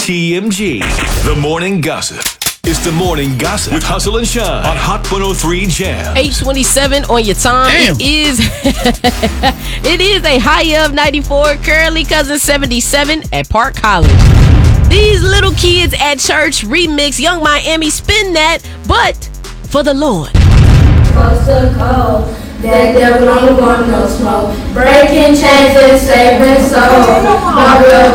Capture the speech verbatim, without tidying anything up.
T M G, the morning gossip. It's the morning gossip with Hustle and Shine on Hot one oh three Jam. eight twenty-seven on your time. Damn. It is it is a high of ninety-four, currently cousin seventy-seven at Park College. These little kids at church remix Young Miami Spin That, but for the Lord. Close to cold, that devil don't want no smoke. Breaking chains and saving souls. My real